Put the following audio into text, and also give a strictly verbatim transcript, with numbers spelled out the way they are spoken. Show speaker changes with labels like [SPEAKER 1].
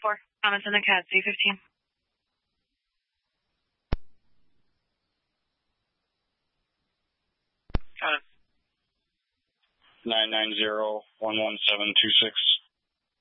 [SPEAKER 1] four. Comments in the C A D, C fifteen.
[SPEAKER 2] nine nine zero one one seven two six.